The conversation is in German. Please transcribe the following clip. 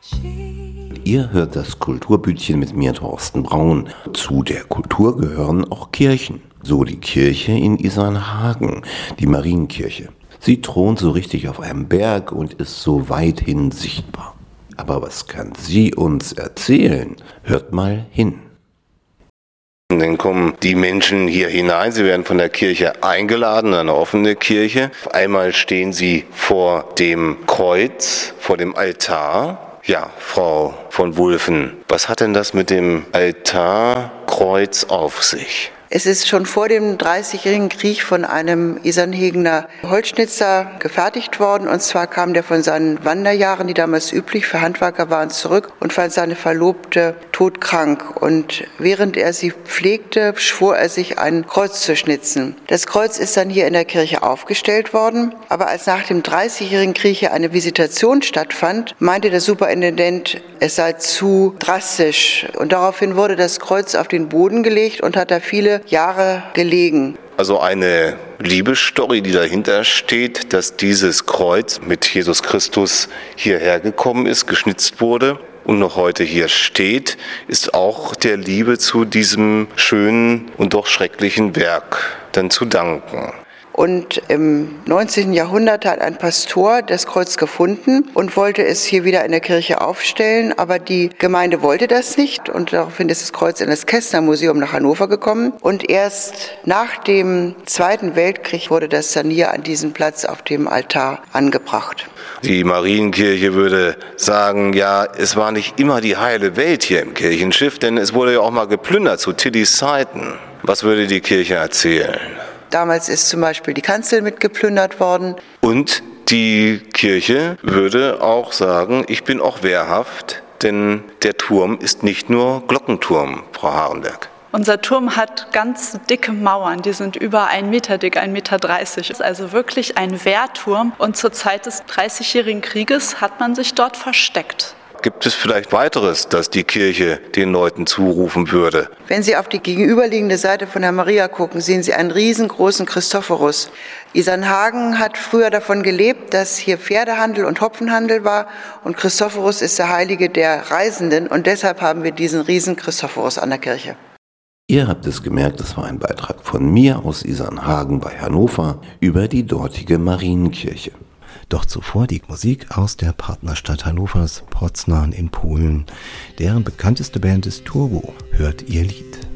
Ihr hört das Kulturbütchen mit mir, Thorsten Braun. Zu der Kultur gehören auch Kirchen. So die Kirche in Isarnhagen, die Marienkirche. Sie thront so richtig auf einem Berg und ist so weithin sichtbar. Aber was kann sie uns erzählen? Hört mal hin. Dann kommen die Menschen hier hinein, sie werden von der Kirche eingeladen, eine offene Kirche. Auf einmal stehen sie vor dem Kreuz, vor dem Altar. Ja, Frau von Wulffen, was hat denn das mit dem Altarkreuz auf sich? Es ist schon vor dem Dreißigjährigen Krieg von einem Isarnhegener Holzschnitzer gefertigt worden. Und zwar kam der von seinen Wanderjahren, die damals üblich für Handwerker waren, zurück und fand seine Verlobte todkrank. Und während er sie pflegte, schwor er sich, ein Kreuz zu schnitzen. Das Kreuz ist dann hier in der Kirche aufgestellt worden. Aber als nach dem Dreißigjährigen Krieg hier eine Visitation stattfand, meinte der Superintendent, es sei zu drastisch. Und daraufhin wurde das Kreuz auf den Boden gelegt und hat da viele Jahre gelegen. Also eine Liebesstory, die dahinter steht, dass dieses Kreuz mit Jesus Christus hierher gekommen ist, geschnitzt wurde und noch heute hier steht, ist auch der Liebe zu diesem schönen und doch schrecklichen Werk dann zu danken. Und im 19. Jahrhundert hat ein Pastor das Kreuz gefunden und wollte es hier wieder in der Kirche aufstellen, aber die Gemeinde wollte das nicht und daraufhin ist das Kreuz in das Kästner Museum nach Hannover gekommen und erst nach dem Zweiten Weltkrieg wurde das dann hier an diesem Platz auf dem Altar angebracht. Die Marienkirche würde sagen, ja, es war nicht immer die heile Welt hier im Kirchenschiff, denn es wurde ja auch mal geplündert zu Tillys Zeiten. Was würde die Kirche erzählen? Damals ist zum Beispiel die Kanzel mitgeplündert worden. Und die Kirche würde auch sagen, ich bin auch wehrhaft, denn der Turm ist nicht nur Glockenturm, Frau Harenberg. Unser Turm hat ganz dicke Mauern, die sind über 1 Meter dick, 1,30 Meter. Es ist also wirklich ein Wehrturm und zur Zeit des Dreißigjährigen Krieges hat man sich dort versteckt. Gibt es vielleicht weiteres, das die Kirche den Leuten zurufen würde? Wenn Sie auf die gegenüberliegende Seite von der Maria gucken, sehen Sie einen riesengroßen Christophorus. Isarnhagen hat früher davon gelebt, dass hier Pferdehandel und Hopfenhandel war und Christophorus ist der Heilige der Reisenden und deshalb haben wir diesen riesen Christophorus an der Kirche. Ihr habt es gemerkt, das war ein Beitrag von mir aus Isarnhagen bei Hannover über die dortige Marienkirche. Doch zuvor die Musik aus der Partnerstadt Hannovers, Poznań in Polen. Deren bekannteste Band ist Turbo. Hört ihr Lied.